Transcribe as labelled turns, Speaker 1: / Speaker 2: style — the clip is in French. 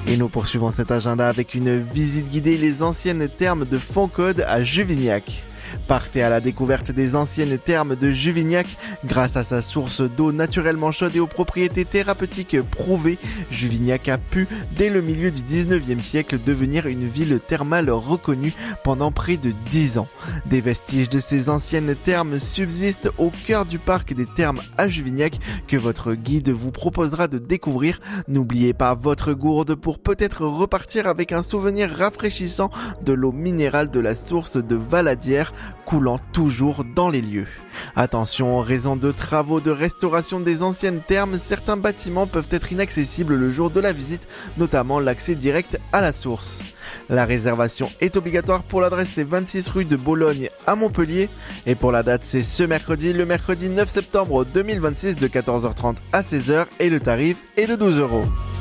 Speaker 1: Et nous poursuivons cet agenda avec une visite guidée les anciennes thermes de Foncode à Juvignac. Partez à la découverte des anciennes thermes de Juvignac. Grâce à sa source d'eau naturellement chaude et aux propriétés thérapeutiques prouvées, Juvignac a pu, dès le milieu du 19e siècle, devenir une ville thermale reconnue pendant près de 10 ans. Des vestiges de ces anciennes thermes subsistent au cœur du parc des thermes à Juvignac que votre guide vous proposera de découvrir. N'oubliez pas votre gourde pour peut-être repartir avec un souvenir rafraîchissant de l'eau minérale de la source de Valadière, coulant toujours dans les lieux. Attention, en raison de travaux de restauration des anciennes thermes, certains bâtiments peuvent être inaccessibles le jour de la visite, notamment l'accès direct à la source. La réservation est obligatoire pour l'adresse, c'est 26 rue de Bologne à Montpellier. Et pour la date, c'est ce mercredi, le mercredi 9 septembre 2026 de 14h30 à 16h et le tarif est de 12 €.